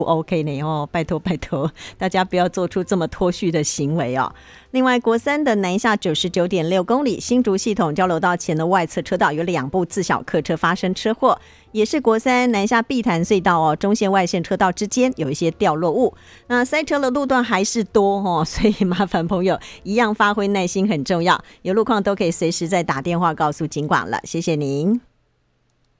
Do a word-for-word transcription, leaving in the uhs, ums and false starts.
不 OK 呢哦，拜托拜托，大家不要做出这么脱序的行为哦。另外，国三的南下 九十九点六 公里新竹系统交流道前的外侧车道有两部自小客车发生车祸，也是国三南下碧潭隧道哦，中线外线车道之间有一些掉落物，那塞车的路段还是多哦，所以麻烦朋友一样发挥耐心很重要，有路况都可以随时再打电话告诉警广了，谢谢您。